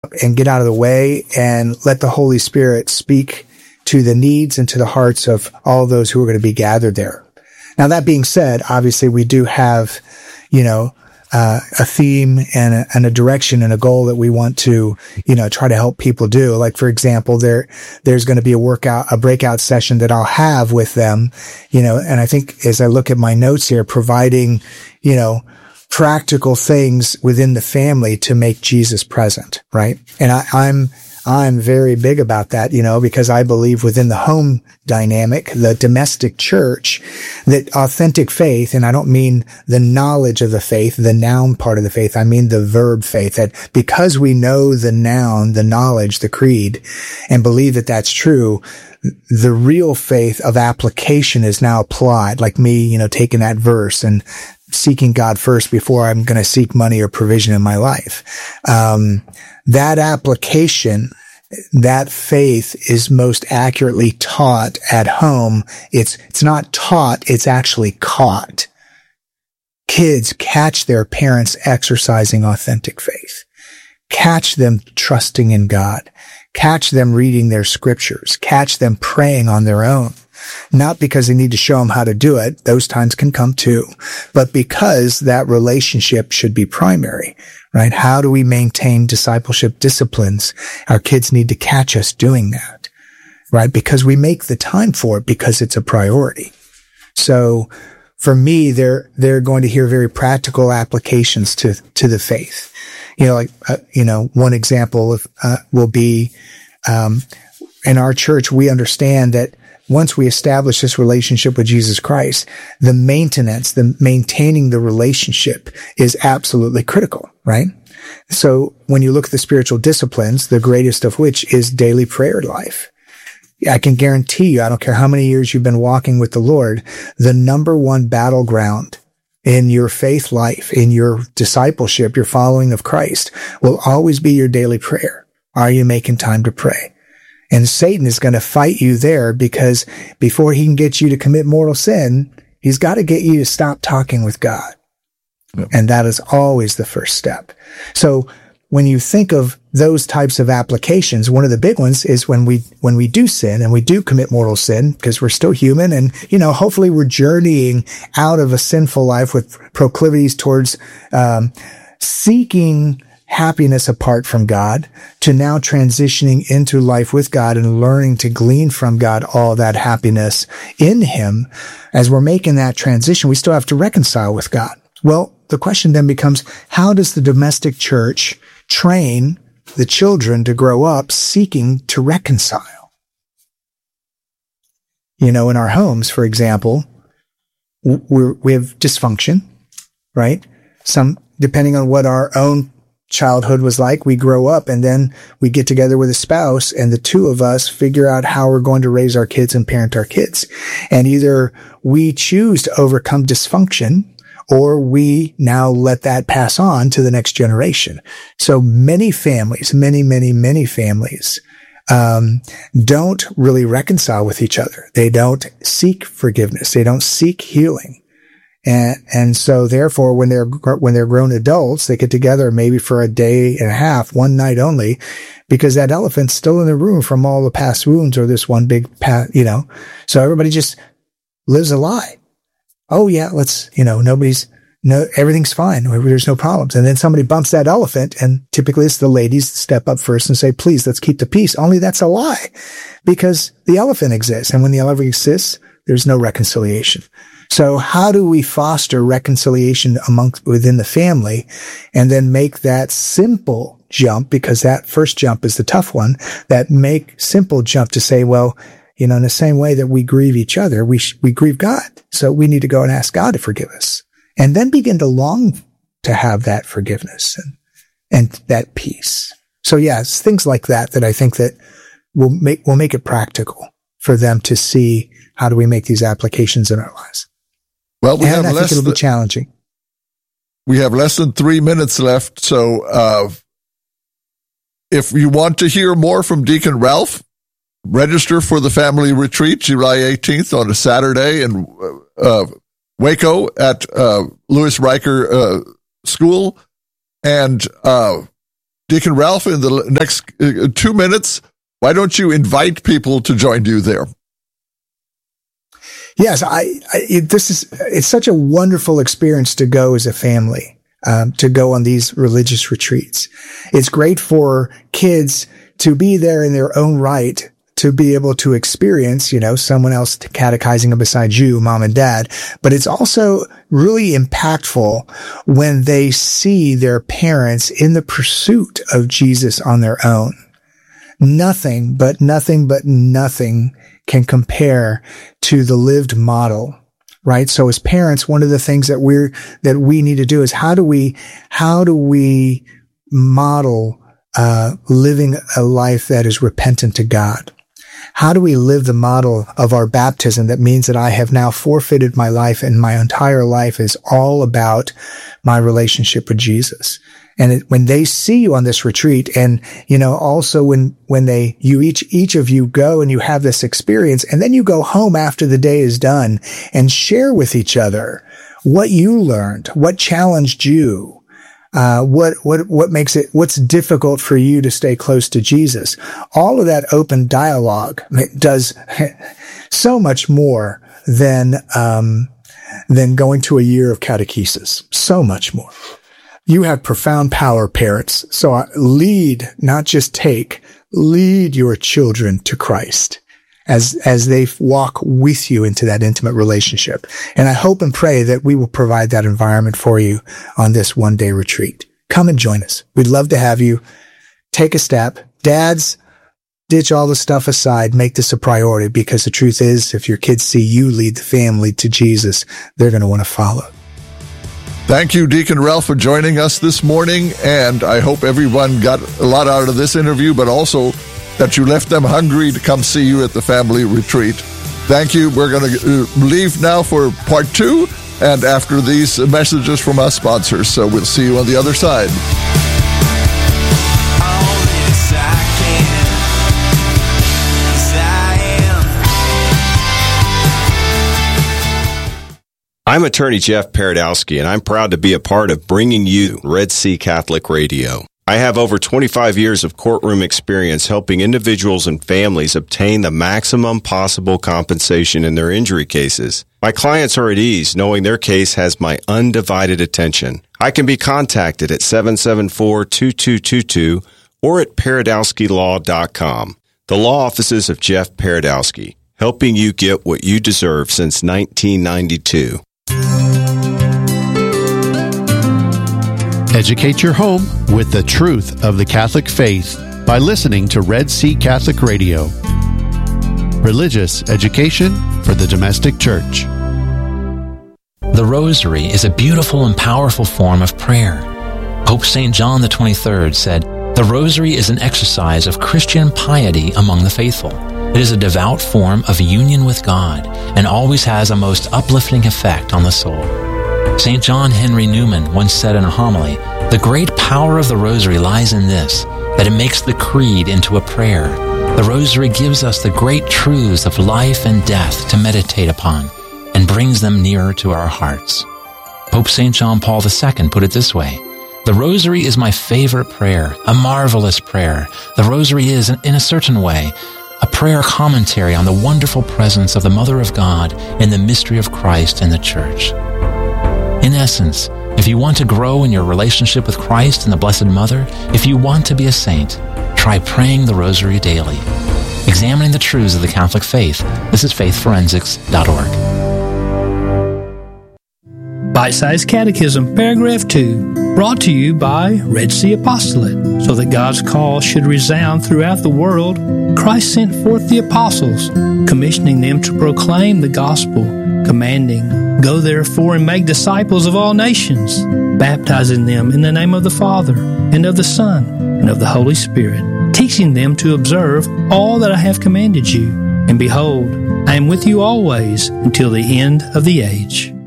out and get out of the way and let the Holy Spirit speak to the needs and to the hearts of all those who are going to be gathered there. Now, that being said, obviously we do have, a theme and a direction and a goal that we want to, try to help people do. Like, for example, there's going to be a breakout session that I'll have with them, and I think as I look at my notes here, providing, practical things within the family to make Jesus present, right? And I'm very big about that, because I believe within the home dynamic, the domestic church, that authentic faith, and I don't mean the knowledge of the faith, the noun part of the faith, I mean the verb faith, that because we know the noun, the knowledge, the creed, and believe that that's true, the real faith of application is now applied, like me, taking that verse and seeking God first before I'm going to seek money or provision in my life. That application, that faith is most accurately taught at home. It's not taught, it's actually caught. Kids catch their parents exercising authentic faith. Catch them trusting in God. Catch them reading their scriptures. Catch them praying on their own. Not because they need to show them how to do it. Those times can come too. But because that relationship should be primary, right? How do we maintain discipleship disciplines? Our kids need to catch us doing that, right? Because we make the time for it because it's a priority. So for me, they're going to hear very practical applications to the faith. One example will be, in our church, we understand that once we establish this relationship with Jesus Christ, the maintaining the relationship is absolutely critical, right? So when you look at the spiritual disciplines, the greatest of which is daily prayer life, I can guarantee you, I don't care how many years you've been walking with the Lord, the number one battleground in your faith life, in your discipleship, your following of Christ, will always be your daily prayer. Are you making time to pray? And Satan is going to fight you there because before he can get you to commit mortal sin, he's got to get you to stop talking with God. Yep. And that is always the first step. So when you think of those types of applications, one of the big ones is when we do sin and we do commit mortal sin, because we're still human and, hopefully we're journeying out of a sinful life with proclivities towards, seeking happiness apart from God to now transitioning into life with God and learning to glean from God all that happiness in Him. As we're making that transition, we still have to reconcile with God. Well, the question then becomes, how does the domestic church train the children to grow up seeking to reconcile? In our homes, for example, we have dysfunction, right? Depending on what our own childhood was like, we grow up and then we get together with a spouse and the two of us figure out how we're going to raise our kids and parent our kids. And either we choose to overcome dysfunction or we now let that pass on to the next generation. So many families, many families, don't really reconcile with each other. They don't seek forgiveness. They don't seek healing. And so therefore, when they're grown adults, they get together maybe for a day and a half, one night only, because that elephant's still in the room from all the past wounds or this one big so everybody just lives a lie. Oh yeah, everything's fine. There's no problems. And then somebody bumps that elephant and typically it's the ladies step up first and say, please, let's keep the peace. Only that's a lie because the elephant exists. And when the elephant exists, there's no reconciliation. So how do we foster reconciliation within the family and then make that simple jump, because that first jump is the tough one, that simple jump to say, well, in the same way that we grieve each other, we grieve God. So we need to go and ask God to forgive us and then begin to long to have that forgiveness and that peace. So yeah, it's things like that I think that will make it practical for them to see how do we make these applications in our lives. Well, I think it'll be challenging. We have less than 3 minutes left. So, if you want to hear more from Deacon Ralph, register for the family retreat, July 18th on a Saturday in, Waco at, Louis Riker, School. And, Deacon Ralph, in the next 2 minutes, why don't you invite people to join you there? Yes, it's such a wonderful experience to go as a family, to go on these religious retreats. It's great for kids to be there in their own right, to be able to experience, someone else catechizing beside you, mom and dad. But it's also really impactful when they see their parents in the pursuit of Jesus on their own. Nothing can compare to the lived model, right? So as parents, one of the things that we need to do is how do we model living a life that is repentant to God? How do we live the model of our baptism that means that I have now forfeited my life and my entire life is all about my relationship with Jesus? And when they see you on this retreat, and, also when each of you go and you have this experience, and then you go home after the day is done and share with each other what you learned, what challenged you, what's difficult for you to stay close to Jesus. All of that open dialogue does so much more than going to a year of catechesis. So much more. You have profound power, parents. So lead, not just take, lead your children to Christ as they walk with you into that intimate relationship. And I hope and pray that we will provide that environment for you on this one-day retreat. Come and join us. We'd love to have you. Take a step. Dads, ditch all the stuff aside. Make this a priority, because the truth is, if your kids see you lead the family to Jesus, they're going to want to follow. Thank you, Deacon Ralph, for joining us this morning, and I hope everyone got a lot out of this interview, but also that you left them hungry to come see you at the family retreat. Thank you. We're going to leave now for part 2, and after these messages from our sponsors, so we'll see you on the other side. I'm attorney Jeff Paradowski, and I'm proud to be a part of bringing you Red Sea Catholic Radio. I have over 25 years of courtroom experience helping individuals and families obtain the maximum possible compensation in their injury cases. My clients are at ease knowing their case has my undivided attention. I can be contacted at 774-2222 or at paradowskilaw.com. The law offices of Jeff Paradowski, helping you get what you deserve since 1992. Educate your home with the truth of the Catholic faith by listening to Red Sea Catholic Radio. Religious education for the domestic church. The Rosary is a beautiful and powerful form of prayer. Pope St. John XXIII said, "The Rosary is an exercise of Christian piety among the faithful. It is a devout form of union with God and always has a most uplifting effect on the soul." St. John Henry Newman once said in a homily, "The great power of the Rosary lies in this, that it makes the creed into a prayer. The Rosary gives us the great truths of life and death to meditate upon and brings them nearer to our hearts." Pope St. John Paul II put it this way, "The Rosary is my favorite prayer, a marvelous prayer. The Rosary is, in a certain way, a prayer commentary on the wonderful presence of the Mother of God in the mystery of Christ in the Church." In essence, if you want to grow in your relationship with Christ and the Blessed Mother, if you want to be a saint, try praying the Rosary daily. Examining the truths of the Catholic faith, this is faithforensics.org. Bite-Sized Catechism, Paragraph 2, brought to you by Red Sea Apostolate. So that God's call should resound throughout the world, Christ sent forth the apostles, commissioning them to proclaim the gospel, commanding, "Go therefore and make disciples of all nations, baptizing them in the name of the Father, and of the Son, and of the Holy Spirit, teaching them to observe all that I have commanded you. And behold, I am with you always until the end of the age."